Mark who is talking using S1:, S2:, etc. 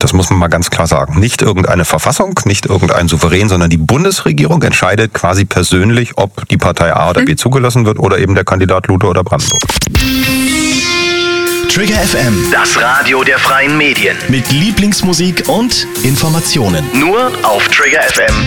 S1: Das muss man mal ganz klar sagen. Nicht irgendeine Verfassung, nicht irgendein Souverän, sondern die Bundesregierung entscheidet quasi persönlich, ob die Partei A oder B zugelassen wird oder eben der Kandidat Luther oder Brandenburg.
S2: Trigger FM,
S3: Das Radio der freien Medien.
S2: mit Lieblingsmusik und Informationen.
S3: Nur auf triggerfm.de.